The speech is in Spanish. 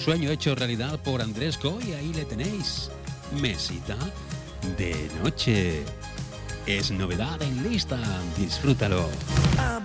sueño hecho realidad por Andrés Coy. Ahí le tenéis. Mesita de noche. Es novedad en lista. Disfrútalo.